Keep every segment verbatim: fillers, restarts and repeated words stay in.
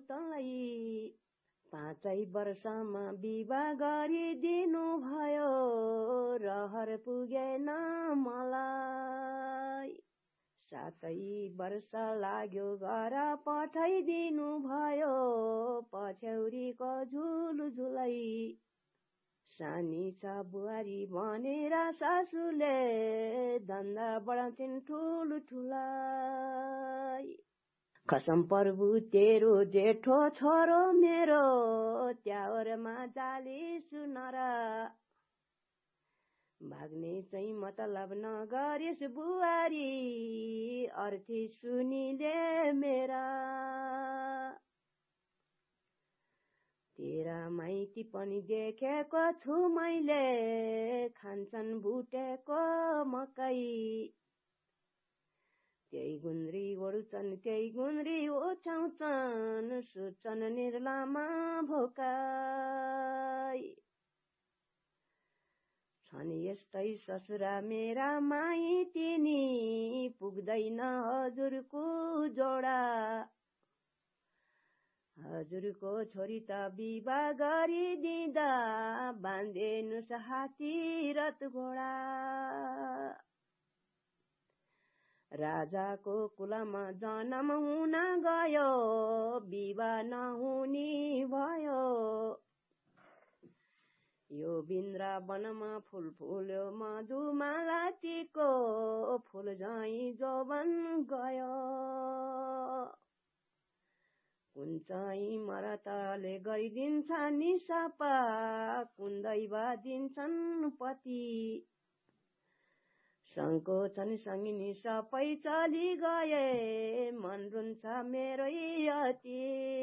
तँलाई पाँचै वर्षमा विवाह गरिदिनु भयो रहर पुगेन मलाई सातै वर्ष लाग्यो घर पठाइदिनु भयो पछ्यौरीको झुल झुलै सानी छ बुहारी भनेर सासूले धन्दा बढाउँछिन् ठुलो ठुलै कसम प्रभु तेरो जेठो छोरो मेरो त्यावरमा जाली सुनर भाग्ने चाहिँ मतलब नगरिस् बुहारी अर्थी सुनिले मेरा तेरा माइती पनि देखेको छु मैले खान्छन् भुटेको मकै त्यही गुन्द्री ओढ्छन् त्यही गुन्द्री ओछ्याउँछन् सुत्छन् निर्लामा भोकाई छन् यस्तै ससुरा मेरा माइती नि पुग्दैन हजुरको जोडा हजुरको छोरी त विवाह गरिदिँदा बाँधेनुस् हात्ती रथ घोडा राजाको कुलमा जन्म हुन गयो विवाह नहुने भयो यो वृन्दावनमा फुल फुल्यो मधुमालतीको फुल झैं जोबन गयो कुन चाहिँ मरतले गरिदिन्छ निसापा कुन दैव दिन्छन् पति संकोचन सङ्गिनी सबै चली गए मन रुन्छ मेरै अति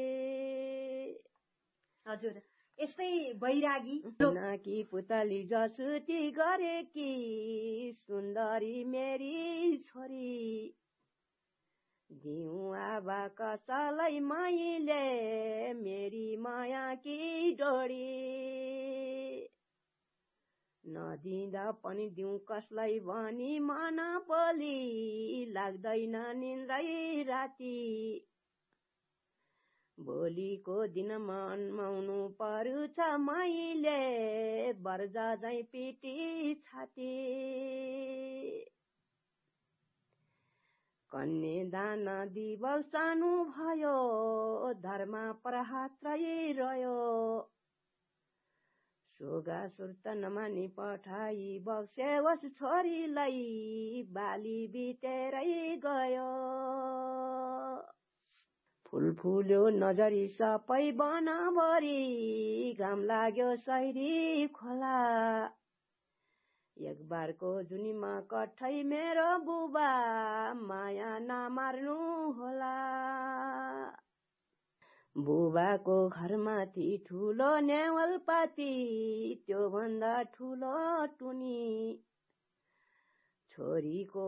हजुर यस्तै बैरागी नाकी पुतली जसुती गरेकी सुन्दरी मेरी छोरी दिउँ आबा कसलाई मैले मेरी माया की डोरी नदिँदा पनि दिउँ कसलाई भनी मन पोली लाग्दैन निन्द्रै राति भोलिको दिनमा अन्माउनु पर्छ मैले बर्जा झैं पिटी छाती कन्यादान दिवस सानो भयो धर्म प्रहात्रै रह्यो सोगा सुर्त नमानी पठाई बक्सेवस छोरीलाई बाली बितेरै गयो फुल फुल्यो नजरी सबै बनभरि घाम लाग्यो सैरी खोला एक बारको जुनीमा कठै मेरो बुबा माया नमार्नु होला बुबाको घरमाथि ठुलो नेवलपाती त्यो भन्दा ठुलो टुनी छोरीको